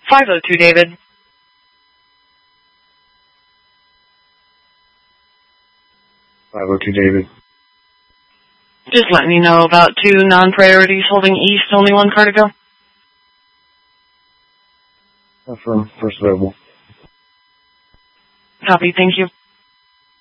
502 David. 502 David. Just letting you know about 2 non-priorities holding east, only 1 car to go. Affirm. First available. Copy, thank you.